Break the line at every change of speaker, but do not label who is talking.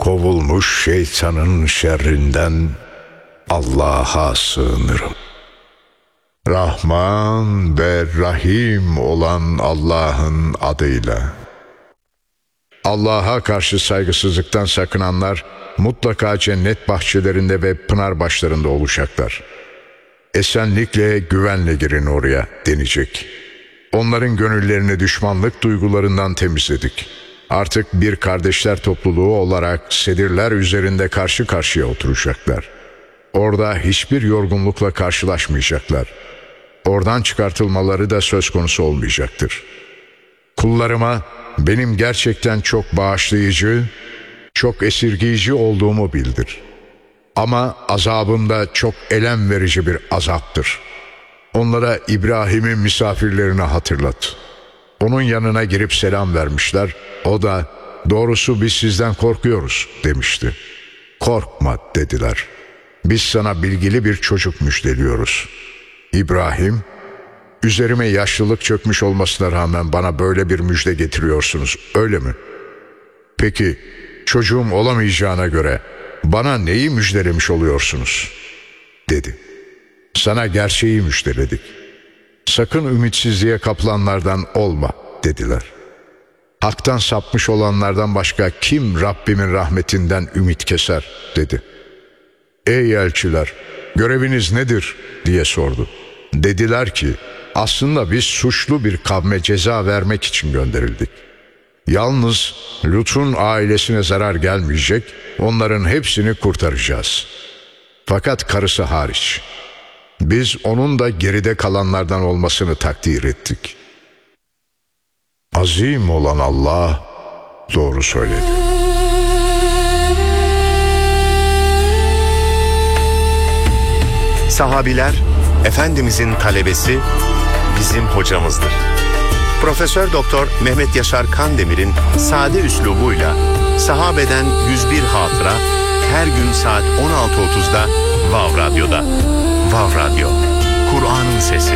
kovulmuş şeytanın şerrinden Allah'a sığınırım. Rahman ve Rahim olan Allah'ın adıyla. Allah'a karşı saygısızlıktan sakınanlar mutlaka cennet bahçelerinde ve pınar başlarında olacaklar. Esenlikle, güvenle girin oraya denecek. Onların gönüllerini düşmanlık duygularından temizledik. Artık bir kardeşler topluluğu olarak sedirler üzerinde karşı karşıya oturacaklar. Orada hiçbir yorgunlukla karşılaşmayacaklar. Oradan çıkartılmaları da söz konusu olmayacaktır. Kullarıma benim gerçekten çok bağışlayıcı, çok esirgiyici olduğumu bildir. Ama azabım da çok elem verici bir azaptır. Onlara İbrahim'in misafirlerini hatırlat. Onun yanına girip selam vermişler. O da doğrusu biz sizden korkuyoruz demişti. Korkma dediler. Biz sana bilgili bir çocuk müjdeliyoruz. İbrahim, üzerime yaşlılık çökmüş olmasına rağmen bana böyle bir müjde getiriyorsunuz, öyle mi? Peki çocuğum olamayacağına göre bana neyi müjdelemiş oluyorsunuz? Dedi. Sana gerçeği müjdeledik. Sakın ümitsizliğe kapılanlardan olma dediler. Hak'tan sapmış olanlardan başka kim Rabbimin rahmetinden ümit keser dedi. Ey elçiler, göreviniz nedir diye sordu. Dediler ki aslında biz suçlu bir kavme ceza vermek için gönderildik. Yalnız Lut'un ailesine zarar gelmeyecek, onların hepsini kurtaracağız. Fakat karısı hariç. Biz onun da geride kalanlardan olmasını takdir ettik. Azim olan Allah doğru söyledi.
Sahabiler, Efendimizin talebesi, bizim hocamızdır. Profesör Doktor Mehmet Yaşar Kandemir'in sade üslubuyla sahabeden 101 hatıra her gün saat 16.30'da Vav Radyo'da. Vav Radyo, Kur'an'ın sesi.